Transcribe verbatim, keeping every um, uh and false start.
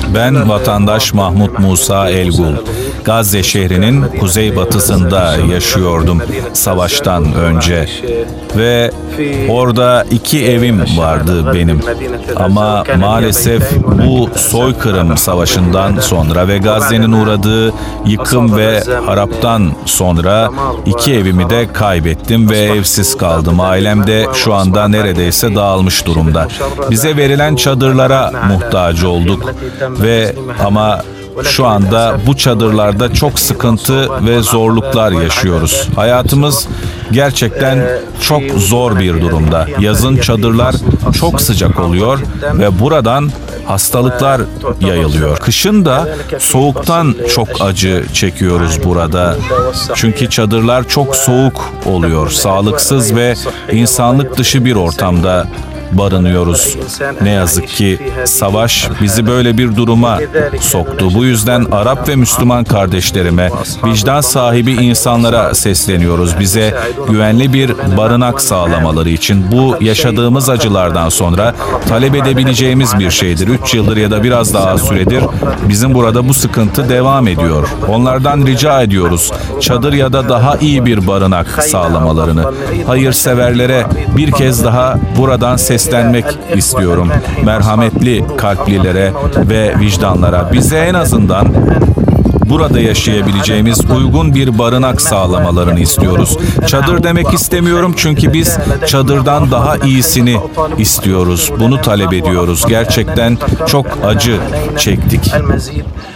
Ben vatandaş Mahmut Musa Elgul. Gazze şehrinin kuzeybatısında yaşıyordum savaştan önce. Ve orada iki evim vardı benim. Ama maalesef bu soykırım savaşından sonra ve Gazze'nin uğradığı yıkım ve haraptan sonra iki evimi de kaybettim ve evsiz kaldım. Ailem de şu anda neredeyse dağılmış durumda. Bize verilen çadırlara muhtaç olduk ve ama şu anda bu çadırlarda çok sıkıntı ve zorluklar yaşıyoruz. Hayatımız gerçekten çok zor bir durumda. Yazın çadırlar çok sıcak oluyor ve buradan hastalıklar yayılıyor. Kışın da soğuktan çok acı çekiyoruz burada. Çünkü çadırlar çok soğuk oluyor. Sağlıksız ve insanlık dışı bir ortamda barınıyoruz. Ne yazık ki savaş bizi böyle bir duruma soktu. Bu yüzden Arap ve Müslüman kardeşlerime, vicdan sahibi insanlara sesleniyoruz. Bize güvenli bir barınak sağlamaları için bu yaşadığımız acılardan sonra talep edebileceğimiz bir şeydir. Üç yıldır ya da biraz daha süredir bizim burada bu sıkıntı devam ediyor. Onlardan rica ediyoruz. Çadır ya da daha iyi bir barınak sağlamalarını. Hayırseverlere bir kez daha buradan seslenmek istiyorum. Merhametli kalplilere ve vicdanlara bize en azından burada yaşayabileceğimiz uygun bir barınak sağlamalarını istiyoruz. Çadır demek istemiyorum çünkü biz çadırdan daha iyisini istiyoruz. Bunu talep ediyoruz. Gerçekten çok acı çektik.